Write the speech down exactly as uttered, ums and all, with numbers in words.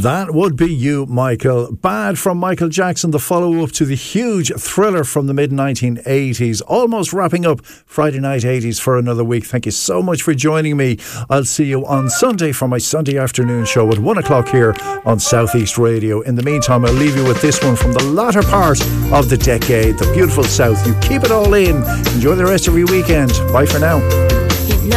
That would be you, Michael. Bad from Michael Jackson, the follow-up to the huge Thriller from the mid nineteen eighties. Almost wrapping up Friday Night eighties for another week. Thank you so much for joining me. I'll see you on Sunday for my Sunday afternoon show at one o'clock here on Southeast Radio. In the meantime, I'll leave you with this one from the latter part of the decade, the beautiful South. You keep it all in. Enjoy the rest of your weekend. Bye for now.